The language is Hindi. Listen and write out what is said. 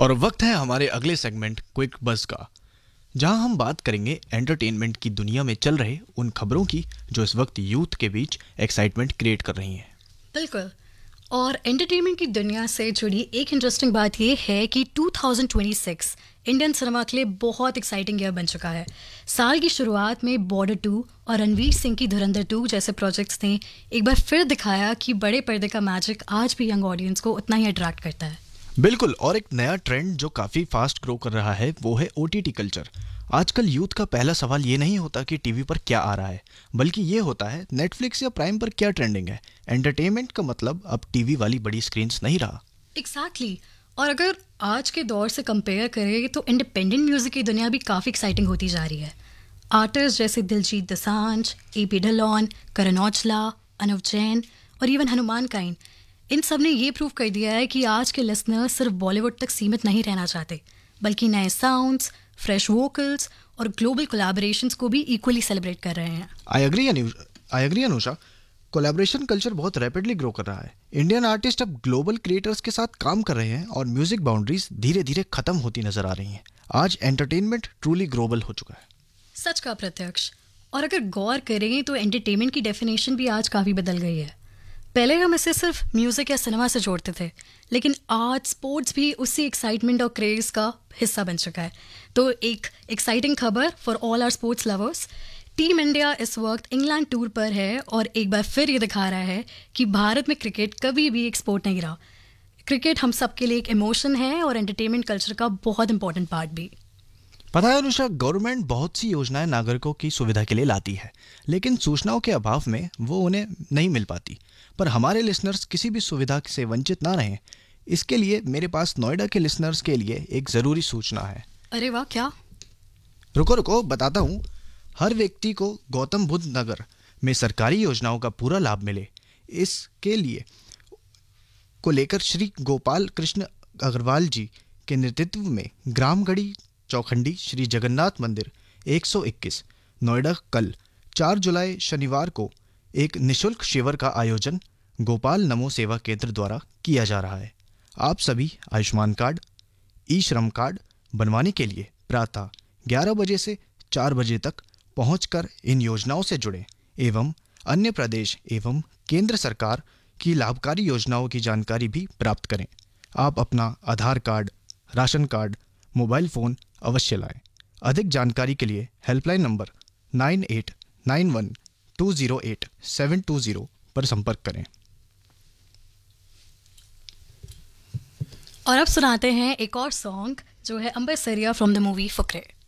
और वक्त है हमारे अगले सेगमेंट क्विक बज़ का, जहां हम बात करेंगे एंटरटेनमेंट की दुनिया में चल रहे उन खबरों की जो इस वक्त यूथ के बीच एक्साइटमेंट क्रिएट कर रही हैं। बिल्कुल। और एंटरटेनमेंट की दुनिया से जुड़ी एक इंटरेस्टिंग बात यह है कि 2026 इंडियन सिनेमा के लिए बहुत एक्साइटिंग ईयर बन चुका है। साल की शुरुआत में बॉर्डर 2 और रणवीर सिंह की धुरंधर 2 जैसे प्रोजेक्ट्स ने एक बार फिर दिखाया कि बड़े पर्दे का मैजिक आज भी यंग ऑडियंस को उतना ही अट्रैक्ट करता है। बिल्कुल, और एक नया ट्रेंड जो काफ़ी फास्ट ग्रो कर रहा है वो है ओटीटी कल्चर। आजकल यूथ का पहला सवाल ये नहीं होता कि टीवी पर क्या आ रहा है, बल्कि ये होता है नेटफ्लिक्स या प्राइम पर क्या ट्रेंडिंग है। एंटरटेनमेंट का मतलब अब टीवी वाली बड़ी स्क्रीन्स नहीं रहा। एग्जैक्टली। और अगर आज के दौर से कंपेयर करें तो इंडिपेंडेंट म्यूजिक की दुनिया भी काफ़ी एक्साइटिंग होती जा रही है। आर्टिस्ट जैसे दिलजीत दोसांझ, एपी ढिल्लोन, करण औजला, अनुव जैन और इवन हनुमान काइन, इन सब ने ये प्रूव कर दिया है कि आज के लिसनर सिर्फ बॉलीवुड तक सीमित नहीं रहना चाहते, बल्कि नए साउंड्स, फ्रेश वोकल्स और ग्लोबल कोलैबोरेशंस को भी इक्वली सेलिब्रेट कर रहे हैं। I agree Anusha. Collaboration culture बहुत रैपिडली ग्रो कर रहा है। इंडियन आर्टिस्ट अब ग्लोबल क्रिएटर्स के साथ काम कर रहे हैं और म्यूजिक बाउंड्रीज धीरे धीरे खत्म होती नजर आ रही हैं। आज एंटरटेनमेंट ट्रूली ग्लोबल हो चुका है। सच का प्रत्यक्ष। और अगर गौर करें तो एंटरटेनमेंट की डेफिनेशन भी आज काफ़ी बदल गई है। पहले हम इसे सिर्फ म्यूज़िक या सिनेमा से जोड़ते थे, लेकिन आज स्पोर्ट्स भी उसी एक्साइटमेंट और क्रेज़ का हिस्सा बन चुका है। तो एक एक्साइटिंग खबर for all are sports lovers, team India इस वक्त इंग्लैंड टूर पर है और एक बार फिर ये दिखा रहा है कि भारत में क्रिकेट कभी भी एक स्पोर्ट नहीं रहा। क्रिकेट हम सब के लिए एक इमोशन है और एंटरटेनमेंट कल्चर का बहुत इंपॉर्टेंट पार्ट भी। पता है अनुषा, गवर्नमेंट बहुत सी योजनाएं नागरिकों की सुविधा के लिए लाती है, लेकिन सूचनाओं के अभाव में वो उन्हें नहीं मिल पाती। पर हमारे लिसनर्स किसी भी सुविधा से वंचित ना रहें, इसके लिए मेरे पास नोएडा के लिसनर्स के लिए एक ज़रूरी सूचना है। अरे वाह, क्या? रुको बताता हूँ। हर व्यक्ति को गौतम बुद्ध नगर में सरकारी योजनाओं का पूरा लाभ मिले, इसके लिए को लेकर श्री गोपाल कृष्ण अग्रवाल जी के नेतृत्व में ग्रामगढ़ी चौखंडी श्री जगन्नाथ मंदिर 121 नोएडा कल 4 जुलाई शनिवार को एक निशुल्क शिविर का आयोजन गोपाल नमो सेवा केंद्र द्वारा किया जा रहा है। आप सभी आयुष्मान कार्ड, ई श्रम कार्ड बनवाने के लिए प्रातः 11 बजे से 4 बजे तक पहुंचकर इन योजनाओं से जुड़ें एवं अन्य प्रदेश एवं केंद्र सरकार की लाभकारी योजनाओं की जानकारी भी प्राप्त करें। आप अपना आधार card, ration card, mobile phone अवश्य लाएं। अधिक जानकारी के लिए हेल्पलाइन नंबर 9891208720 पर संपर्क करें। और अब सुनाते हैं एक और सॉन्ग जो है अंबर सरिया फ्रॉम द मूवी फुकरे।